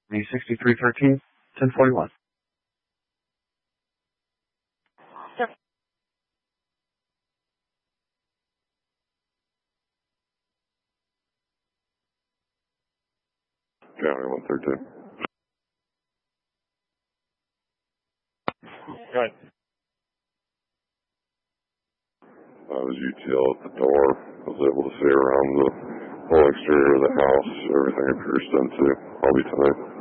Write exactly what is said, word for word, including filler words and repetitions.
A sixty-three thirteen, ten forty-one. Sir. County one thirteen. Go ahead. I was U T L at the door. I was able to see around the whole exterior of the house. Everything appears done too. I'll be tonight.